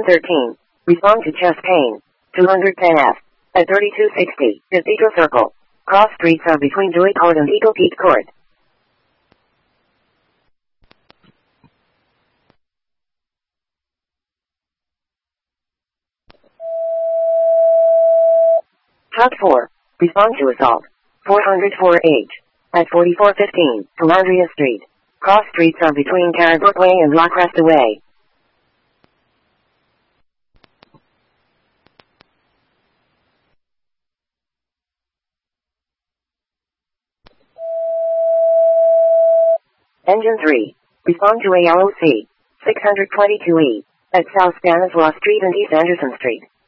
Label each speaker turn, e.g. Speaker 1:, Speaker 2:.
Speaker 1: 13. Respond to chest pain. 210F. At 3260. Cathedral Circle. Cross streets are between Joy Court and Eagle Peak Court. Top 4. Respond to assault. 404H. At 4415. Calandria Street. Cross streets are between Caribrook Way and La Cresta Way. Engine 3. Respond to ALOC. 622E. At South Stanislaus Street and East Anderson Street.